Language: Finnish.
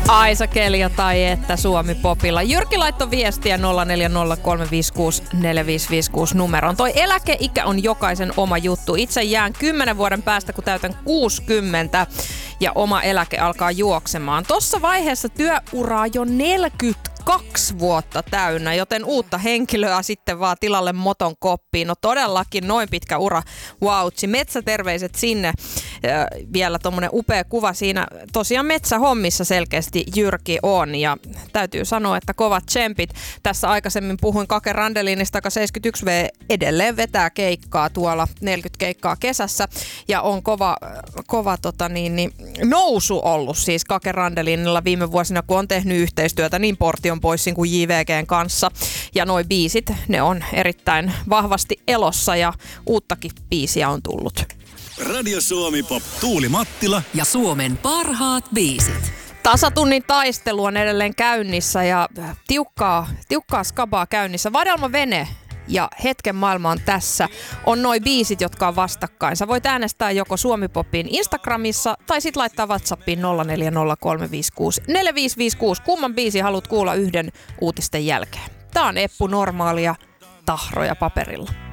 Aisa Kelja tai että Suomi Popilla. Jyrki laittoi viestiä 0403564556 numeroon. Toi eläkeikä on jokaisen oma juttu. Itse jään 10 vuoden päästä, kun täytän 60 ja oma eläke alkaa juoksemaan. Tossa vaiheessa työuraa jo 42 vuotta täynnä, joten uutta henkilöä sitten vaan tilalle moton koppiin. No todellakin noin pitkä ura. Vautsi. Metsäterveiset sinne. Vielä tommonen upea kuva siinä. Tosiaan metsähommissa selkeästi Jyrki on ja täytyy sanoa, että kovat tsempit. Tässä aikaisemmin puhuin Kake Randelinista, joka 71V edelleen vetää keikkaa tuolla, 40 keikkaa kesässä ja on kova nousu ollut siis Kake Randelinilla viime vuosina, kun on tehnyt yhteistyötä niin Portion Boysin kuin JVGn kanssa. Ja noi biisit, ne on erittäin vahvasti elossa ja uuttakin biisiä on tullut. Radio Suomi Pop, Tuuli Mattila ja Suomen parhaat biisit. Tasatunnin taistelu on edelleen käynnissä ja tiukkaa skabaa käynnissä. Vadelma Vene ja Hetken maailma on tässä on noi biisit, jotka on vastakkain. Sä voit äänestää joko Suomi Popin Instagramissa tai sit laittaa WhatsAppiin 0403564556. Kumman biisi haluat kuulla yhden uutisten jälkeen? Tää on Eppu Normaalia tahroja paperilla.